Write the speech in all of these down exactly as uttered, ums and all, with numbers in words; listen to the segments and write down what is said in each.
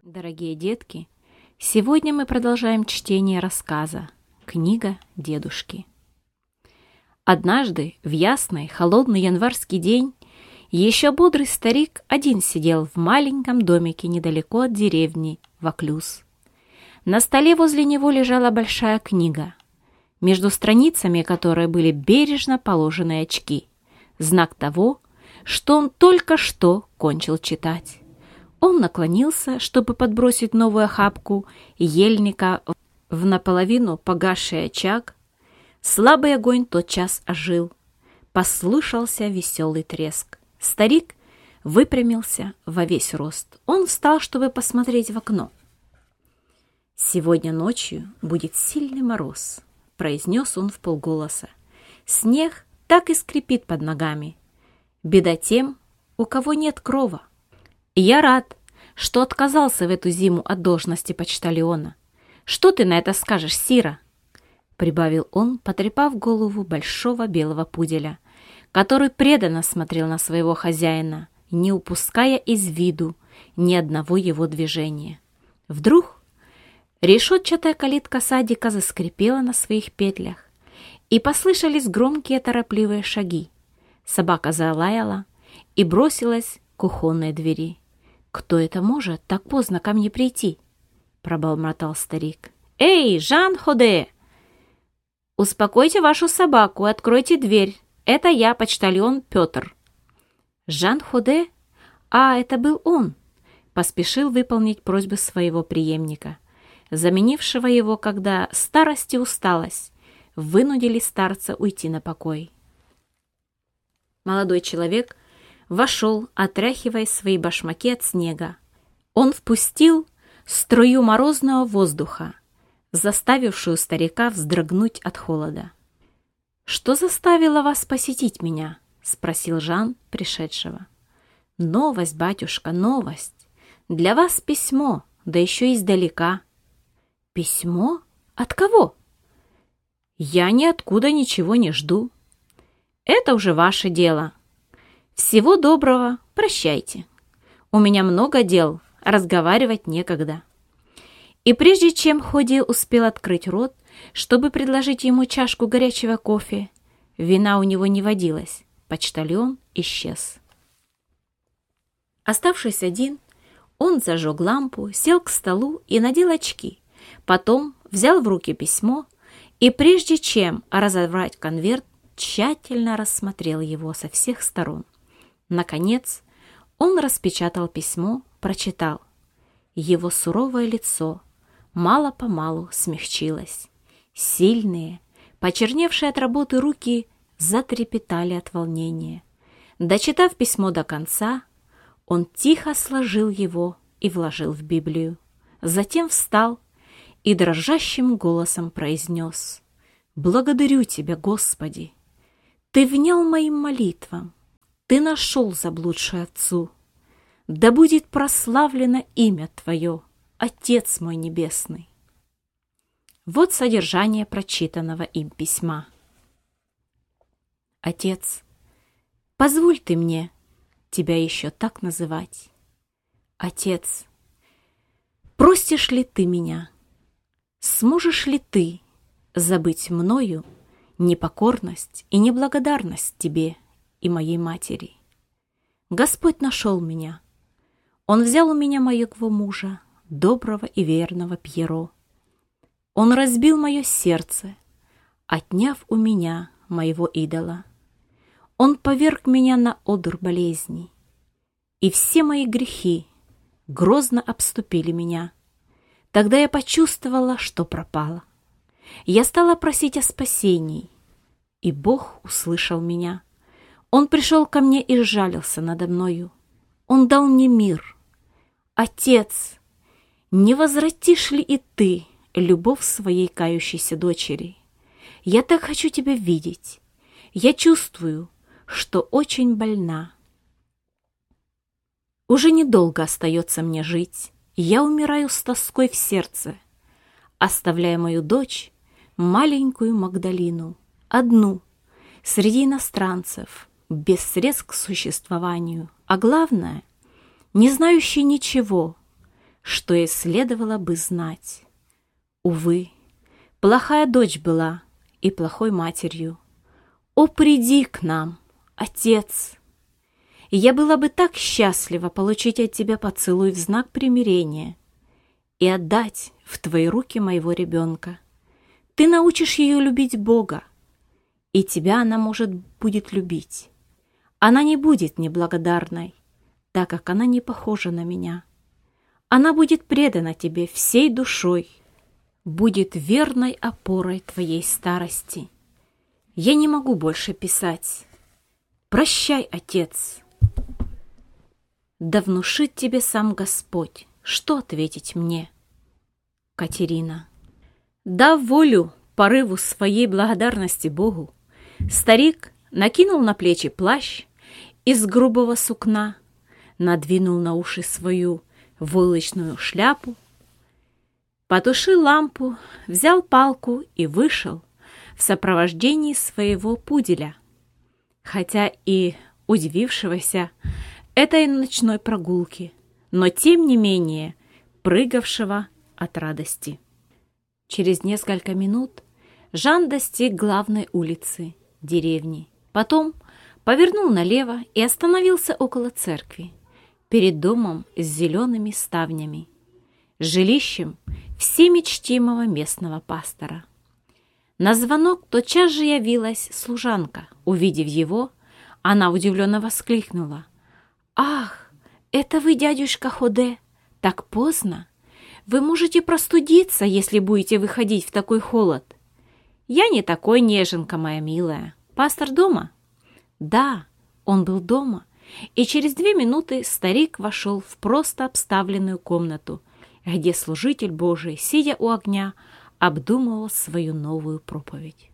Дорогие детки, сегодня мы продолжаем чтение рассказа «Книга дедушки». Однажды, в ясный, холодный январский день, еще бодрый старик один сидел в маленьком домике недалеко от деревни Ваклюз. На столе возле него лежала большая книга, между страницами которой были бережно положены очки, знак того, что он только что кончил читать. Он наклонился, чтобы подбросить новую охапку ельника в наполовину погасший очаг. Слабый огонь тотчас ожил. Послышался веселый треск. Старик выпрямился во весь рост. Он встал, чтобы посмотреть в окно. «Сегодня ночью будет сильный мороз», — произнес он вполголоса. «Снег так и скрипит под ногами. Беда тем, у кого нет крова. Я рад, что отказался в эту зиму от должности почтальона. Что ты на это скажешь, Сира?» Прибавил он, потрепав голову большого белого пуделя, который преданно смотрел на своего хозяина, не упуская из виду ни одного его движения. Вдруг решетчатая калитка садика заскрипела на своих петлях, и послышались громкие торопливые шаги. Собака залаяла и бросилась к кухонной двери. «Кто это может так поздно ко мне прийти?» — пробормотал старик. «Эй, Жан-Ходе! Успокойте вашу собаку и откройте дверь. Это я, почтальон Петр». Жан-Ходе, а это был он, поспешил выполнить просьбу своего преемника, заменившего его, когда старость и усталость вынудили старца уйти на покой. Молодой человек вошел, отряхивая свои башмаки от снега. Он впустил струю морозного воздуха, заставившую старика вздрогнуть от холода. «Что заставило вас посетить меня?» — спросил Жан пришедшего. «Новость, батюшка, новость. Для вас письмо, да еще издалека». «Письмо? От кого?» «Я ниоткуда ничего не жду». «Это уже ваше дело. Всего доброго, прощайте. У меня много дел, разговаривать некогда». И прежде чем Ходе успел открыть рот, чтобы предложить ему чашку горячего кофе, вина у него не водилось, почтальон исчез. Оставшись один, он зажег лампу, сел к столу и надел очки, потом взял в руки письмо и, прежде чем разорвать конверт, тщательно рассмотрел его со всех сторон. Наконец, он распечатал письмо, прочитал. Его суровое лицо мало-помалу смягчилось. Сильные, почерневшие от работы руки затрепетали от волнения. Дочитав письмо до конца, он тихо сложил его и вложил в Библию. Затем встал и дрожащим голосом произнес: «Благодарю Тебя, Господи! Ты внял моим молитвам, Ты нашел заблудшую овцу. Да будет прославлено имя Твое, Отец мой Небесный». Вот содержание прочитанного им письма. «Отец, позволь ты мне тебя еще так называть. Отец, простишь ли ты меня? Сможешь ли ты забыть мною непокорность и неблагодарность тебе и моей матери? Господь нашел меня. Он взял у меня моего мужа, доброго и верного Пьеро. Он разбил мое сердце, отняв у меня моего идола. Он поверг меня на одур болезней, и все мои грехи грозно обступили меня. Тогда я почувствовала, что пропала. Я стала просить о спасении, и Бог услышал меня. Он пришел ко мне и сжалился надо мною. Он дал мне мир. Отец, не возвратишь ли и ты любовь своей кающейся дочери? Я так хочу тебя видеть. Я чувствую, что очень больна. Уже недолго остается мне жить. Я умираю с тоской в сердце, оставляя мою дочь, маленькую Магдалину, одну, среди иностранцев, без средств к существованию, а главное, не знающей ничего, что ей следовало бы знать. Увы, плохая дочь была и плохой матерью. О, приди к нам, Отец! Я была бы так счастлива получить от тебя поцелуй в знак примирения и отдать в твои руки моего ребенка. Ты научишь ее любить Бога, и тебя она, может, будет любить. Она не будет неблагодарной, так как она не похожа на меня. Она будет предана тебе всей душой, будет верной опорой твоей старости. Я не могу больше писать. Прощай, Отец. Да внушит тебе сам Господь, что ответить мне. Катерина. Дав волю порыву своей благодарности Богу, старик накинул на плечи плащ из грубого сукна, надвинул на уши свою войлочную шляпу, потушил лампу, взял палку и вышел в сопровождении своего пуделя, хотя и удивившегося этой ночной прогулки, но тем не менее прыгавшего от радости. Через несколько минут Жан достиг главной улицы деревни, потом повернул налево и остановился около церкви, перед домом с зелеными ставнями, жилищем всеми чтимого местного пастора. На звонок тотчас же явилась служанка. Увидев его, она удивленно воскликнула: «Ах, это вы, дядюшка Ходе, так поздно! Вы можете простудиться, если будете выходить в такой холод». «Я не такой, неженка моя милая. Пастор дома?» Да, он был дома, и через две минуты старик вошел в просто обставленную комнату, где служитель Божий, сидя у огня, обдумывал свою новую проповедь.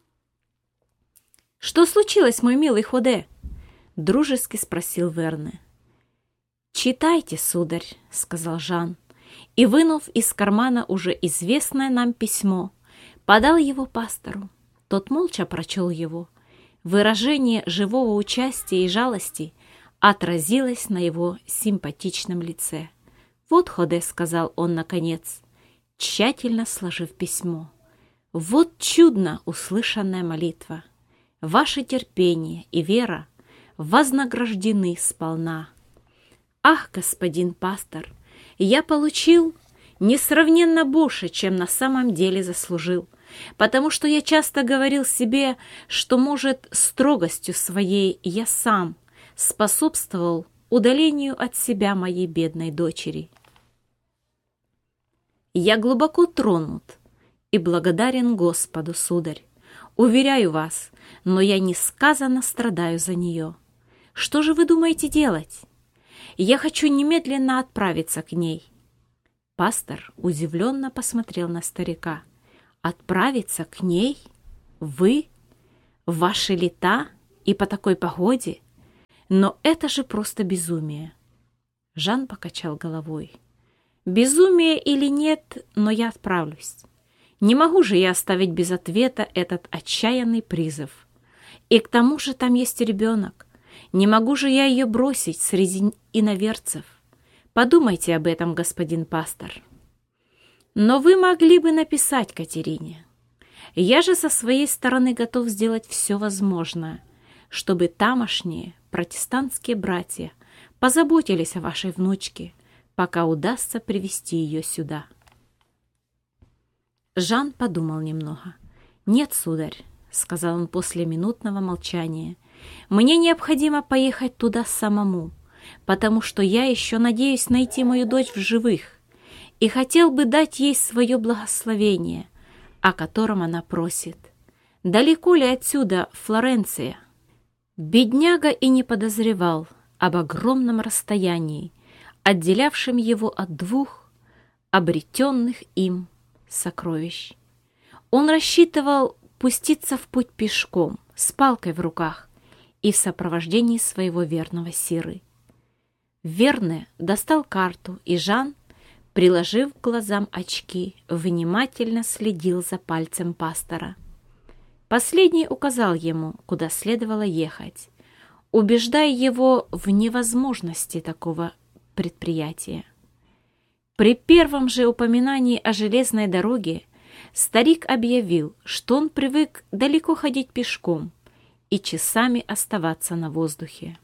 «Что случилось, мой милый Ходе?» — дружески спросил Верне. «Читайте, сударь», — сказал Жан, и, вынув из кармана уже известное нам письмо, подал его пастору. Тот молча прочел его. Выражение живого участия и жалости отразилось на его симпатичном лице. «Вот, Ходе», — сказал он наконец, тщательно сложив письмо, «вот чудно услышанная молитва. Ваше терпение и вера вознаграждены сполна. Ах, господин пастор, я получил несравненно больше, чем на самом деле заслужил, потому что я часто говорил себе, что, может, строгостью своей я сам способствовал удалению от себя моей бедной дочери. Я глубоко тронут и благодарен Господу, сударь. Уверяю вас, но я несказанно страдаю за нее. Что же вы думаете делать? Я хочу немедленно отправиться к ней». Пастор удивленно посмотрел на старика. «Отправиться к ней? Вы? В ваши лета и по такой погоде? Но это же просто безумие!» Жан покачал головой. «Безумие или нет, но я отправлюсь. Не могу же я оставить без ответа этот отчаянный призыв. И к тому же там есть ребенок. Не могу же я ее бросить среди иноверцев. Подумайте об этом, господин пастор. Но вы могли бы написать Катерине. Я же со своей стороны готов сделать все возможное, чтобы тамошние протестантские братья позаботились о вашей внучке, пока удастся привести ее сюда». Жан подумал немного. «Нет, сударь», — сказал он после минутного молчания, «мне необходимо поехать туда самому, потому что я еще надеюсь найти мою дочь в живых и хотел бы дать ей свое благословение, о котором она просит. Далеко ли отсюда Флоренция?» Бедняга и не подозревал об огромном расстоянии, отделявшем его от двух обретенных им сокровищ. Он рассчитывал пуститься в путь пешком, с палкой в руках и в сопровождении своего верного Сиры. Верне достал карту, и Жан, приложив к глазам очки, внимательно следил за пальцем пастора. Последний указал ему, куда следовало ехать, убеждая его в невозможности такого предприятия. При первом же упоминании о железной дороге старик объявил, что он привык далеко ходить пешком и часами оставаться на воздухе.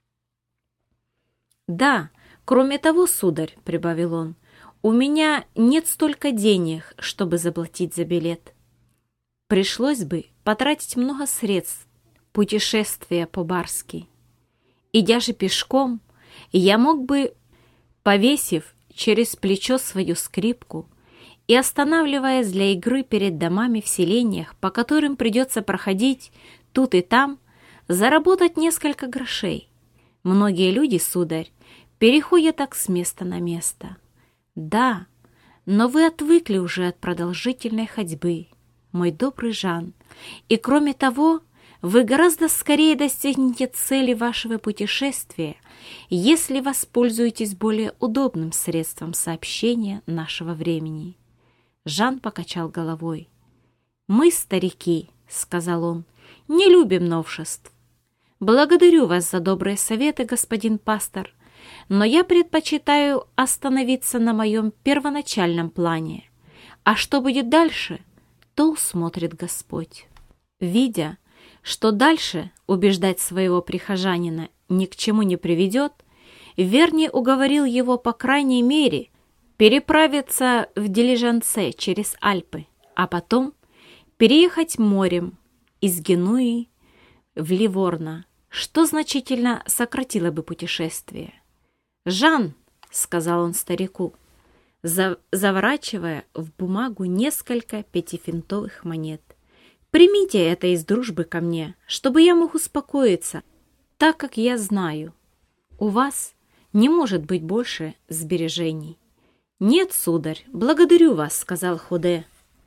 «Да, кроме того, сударь, — прибавил он, — у меня нет столько денег, чтобы заплатить за билет. Пришлось бы потратить много средств, путешествия по-барски. Идя же пешком, я мог бы, повесив через плечо свою скрипку и останавливаясь для игры перед домами в селениях, по которым придется проходить тут и там, заработать несколько грошей. Многие люди, сударь, переходят так с места на место. Да, но вы отвыкли уже от продолжительной ходьбы, мой добрый Жан, и кроме того, вы гораздо скорее достигнете цели вашего путешествия, если воспользуетесь более удобным средством сообщения нашего времени». Жан покачал головой. «Мы, старики, — сказал он, — не любим новшеств. Благодарю вас за добрые советы, господин пастор, но я предпочитаю остановиться на моем первоначальном плане. А что будет дальше, то усмотрит Господь». Видя, что дальше убеждать своего прихожанина ни к чему не приведет, Верни уговорил его, по крайней мере, переправиться в дилижансе через Альпы, а потом переехать морем из Генуи в Ливорно, что значительно сократило бы путешествие. «Жан, — сказал он старику, за- заворачивая в бумагу несколько пятифунтовых монет, — примите это из дружбы ко мне, чтобы я мог успокоиться, так как я знаю, у вас не может быть больше сбережений». «Нет, сударь, благодарю вас, — сказал Ходе,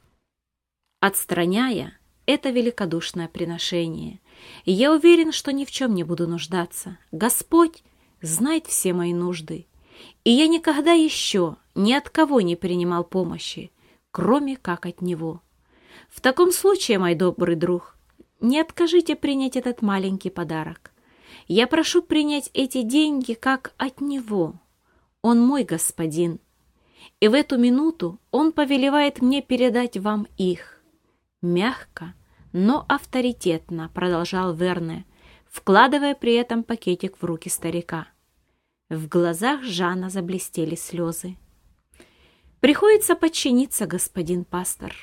отстраняя это великодушное приношение. «Я уверен, что ни в чем не буду нуждаться. Господь знает все мои нужды, и я никогда еще ни от кого не принимал помощи, кроме как от Него. В таком случае, мой добрый друг, не откажите принять этот маленький подарок. Я прошу принять эти деньги как от Него. Он мой господин, и в эту минуту Он повелевает мне передать вам их». Мягко, но авторитетно продолжал Верне, вкладывая при этом пакетик в руки старика. В глазах Жана заблестели слезы. «Приходится подчиниться, господин пастор.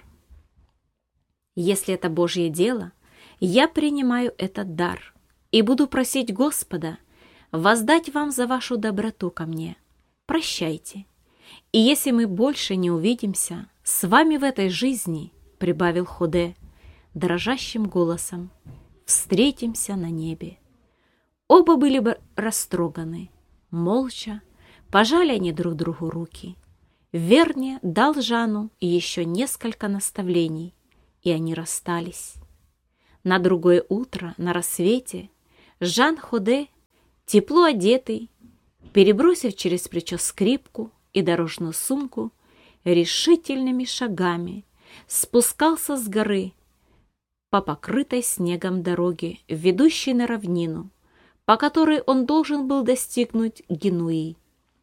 Если это Божье дело, я принимаю этот дар и буду просить Господа воздать вам за вашу доброту ко мне. Прощайте. И если мы больше не увидимся с вами в этой жизни, — прибавил Ходе дрожащим голосом, — встретимся на небе». Оба были бы растроганы. Молча пожали они друг другу руки. Верне дал Жану еще несколько наставлений, и они расстались. На другое утро, на рассвете, Жан Ходе, тепло одетый, перебросив через плечо скрипку и дорожную сумку, решительными шагами спускался с горы по покрытой снегом дороге, ведущей на равнину, по которой он должен был достигнуть Генуи.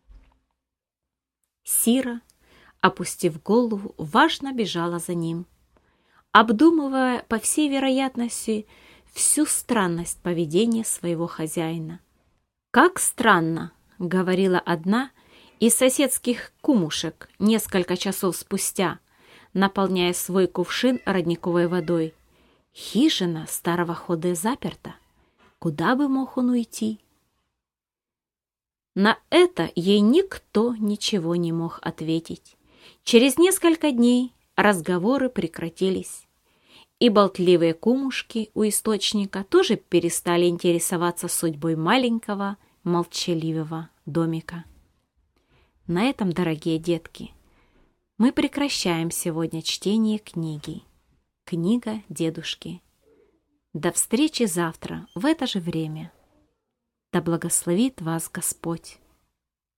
Сира, опустив голову, важно бежала за ним, обдумывая, по всей вероятности, всю странность поведения своего хозяина. «Как странно, — говорила одна из соседских кумушек несколько часов спустя, наполняя свой кувшин родниковой водой. — Хижина старого Ходе заперта. Куда бы мог он уйти? На это ей никто ничего не мог ответить. Через несколько дней разговоры прекратились, и болтливые кумушки у источника тоже перестали интересоваться судьбой маленького молчаливого домика. На этом, дорогие детки, мы прекращаем сегодня чтение книги «Книга дедушки». До встречи завтра в это же время. Да благословит вас Господь!